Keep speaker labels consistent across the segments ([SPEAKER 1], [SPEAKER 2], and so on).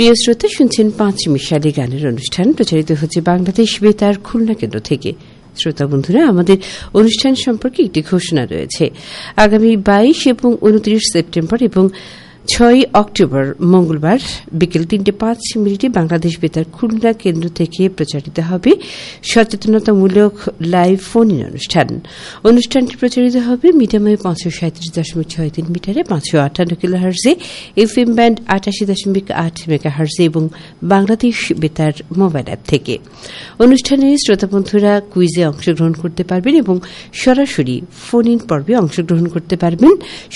[SPEAKER 1] প্রিয় শ্রোতা, শুনছেন পাঁচ মিশালি গানের অনুষ্ঠান। প্রচারিত হচ্ছে বাংলাদেশ বেতার খুলনা কেন্দ্র থেকে। শ্রোতা বন্ধুরা, আমাদের অনুষ্ঠান সম্পর্কে একটি ঘোষণা রয়েছে। আগামী 22 এবং 29 সেপ্টেম্বর এবং 6 অক্টোবর মঙ্গলবার বিকেল 3:05 বাংলাদেশ বেতার খুলনা কেন্দ্র থেকে প্রচারিত হবে সচেতনতামূলক লাইভ ফোন ইন অনুষ্ঠান। অনুষ্ঠানটি প্রচারিত হবে মিডিয়াম ওয়েভ 537.63 মিটারে, 558 কিলোহার্টজে, এফএম ব্যান্ড 88.8 মেগাহার্টজে এবং বাংলাদেশ বেতার মোবাইল অ্যাপ থেকে। অনুষ্ঠানে শ্রোতা বন্ধুরা কুইজে অংশগ্রহণ করতে পারবেন এবং সরাসরি ফোন ইন পর্বে অংশগ্রহণ করতে পারবেন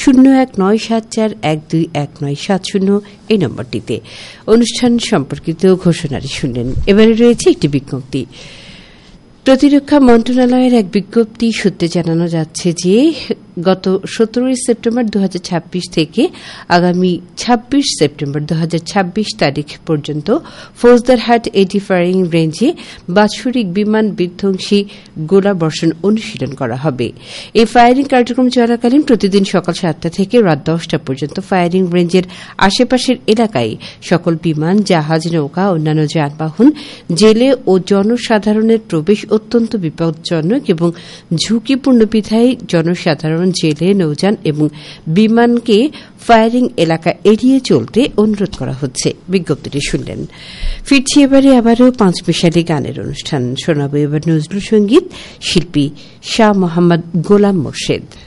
[SPEAKER 1] 019741211970 এই নম্বরটিতে। অনুষ্ঠান সম্পর্কিত ঘোষণাটি শুনলেন। এবারে রয়েছে একটি বিজ্ঞপ্তি। প্রতিরক্ষা মন্ত্রণালয়ের এক বিজ্ঞপ্তি সূত্রে জানানো যাচ্ছে যে গত 17 সেপ্টেম্বর 2026 থেকে আগামী 26 সেপ্টেম্বর 2026 তারিখ পর্যন্ত ফৌজদারহাট এডি ফায়ারিং রেঞ্জে বাৎসরিক বিমান বিধ্বংসী গোলা বর্ষণ অনুশীলন করা হবে। এই ফায়ারিং কার্যক্রম চলাকালীন প্রতিদিন সকাল 7টা থেকে রাত 10টা পর্যন্ত ফায়ারিং রেঞ্জের আশেপাশের এলাকায় সকল বিমান, জাহাজ, নৌকা, অন্যান্য যানবাহন, জেলে ও জনসাধারণের প্রবেশ অত্যন্ত বিপজ্জনক এবং ঝুঁকিপূর্ণ বিধায় জনসাধারণ, জেলে, নৌযান এবং বিমানকে ফায়ারিং এলাকা এড়িয়ে চলতে অনুরোধ করা হচ্ছে। বিজ্ঞপ্তিটি শুনলেন। ফিরছি এবারে আবারও পাঁচ মিশালি গানের অনুষ্ঠান। শোনাবো এবার নজরুল সঙ্গীত, শিল্পী শাহ মোহাম্মদ গোলাম মোর্শেদ।